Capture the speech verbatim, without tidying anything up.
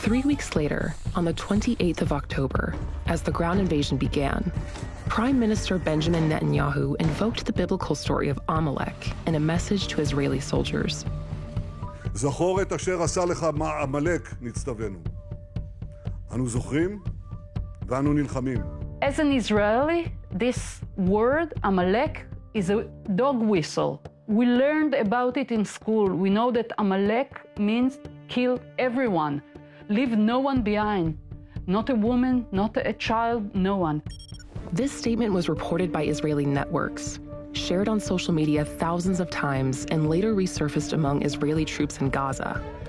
Three weeks later, on the twenty-eighth of October, as the ground invasion began, Prime Minister Benjamin Netanyahu invoked the biblical story of Amalek in a message to Israeli soldiers. זכור את אשר עשה לך עמלק, נצטווינו. אנו זוכרים ואנו נלחמים. As an Israeli, this word, Amalek, is a dog whistle. We learned about it in school. We know that Amalek means kill everyone, leave no one behind. Not a woman, not a child, no one. This statement was reported by Israeli networks, shared on social media thousands of times, and later resurfaced among Israeli troops in Gaza.